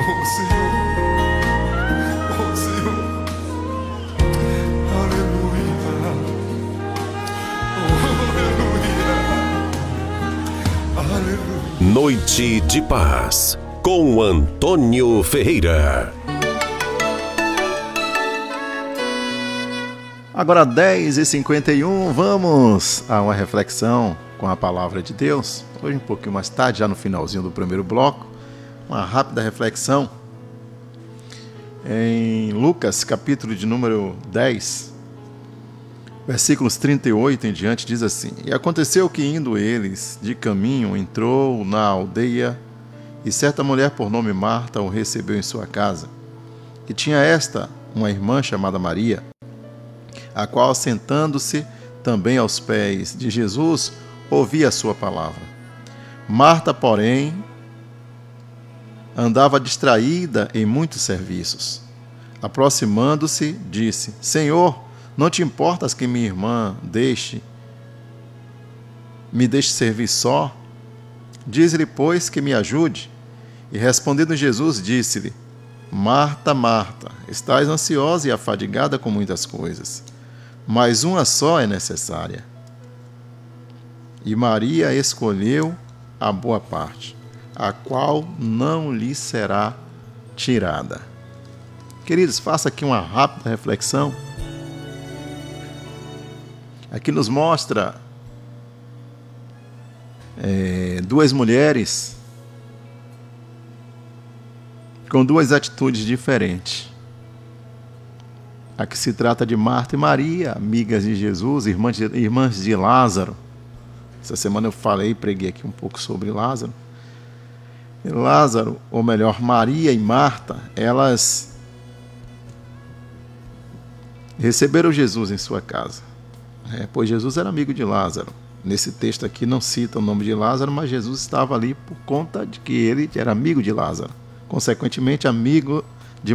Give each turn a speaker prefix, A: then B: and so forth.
A: Oh Senhor, oh Senhor, aleluia, oh aleluia, aleluia.
B: Noite de Paz, com Antônio Ferreira.
C: Agora 10h51, vamos a uma reflexão com a palavra de Deus. Hoje um pouquinho mais tarde, já no finalzinho do primeiro bloco, uma rápida reflexão em Lucas, capítulo de número 10, versículos 38 em diante, diz assim: E aconteceu que, indo eles de caminho, entrou na aldeia, e certa mulher por nome Marta o recebeu em sua casa. E tinha esta uma irmã chamada Maria, a qual, sentando-se também aos pés de Jesus, ouvia a sua palavra. Marta, porém, andava distraída em muitos serviços. Aproximando-se, disse: Senhor, não te importas que minha irmã me deixe servir só? Diz-lhe, pois, que me ajude. E respondendo Jesus, disse-lhe: Marta, Marta, estás ansiosa e afadigada com muitas coisas, mas uma só é necessária. E Maria escolheu a boa parte, a qual não lhe será tirada. Queridos, faça aqui uma rápida reflexão. Aqui nos mostra duas mulheres com duas atitudes diferentes. Aqui se trata de Marta e Maria, amigas de Jesus, irmãs de Lázaro. Essa semana eu preguei aqui um pouco sobre Lázaro. E Lázaro, ou melhor, Maria e Marta, elas receberam Jesus em sua casa, pois Jesus era amigo de Lázaro. Nesse texto aqui não cita o nome de Lázaro, mas Jesus estava ali por conta de que ele era amigo de Lázaro. Consequentemente, amigo